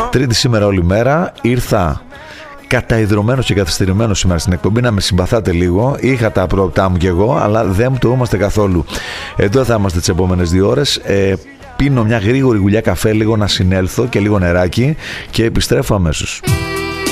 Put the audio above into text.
Τρίτη σήμερα όλη μέρα. Ήρθα καταϊδρωμένος και καθυστερημένος σήμερα στην εκπομπή, να με συμπαθάτε λίγο. Είχα τα πρόοπτά μου κι εγώ, αλλά δεν μου το είμαστε καθόλου. Εδώ θα είμαστε τις επόμενες 2 ώρες. Πίνω μια γρήγορη γουλιά καφέ, λίγο να συνέλθω και λίγο νεράκι και επιστρέφω αμέσως.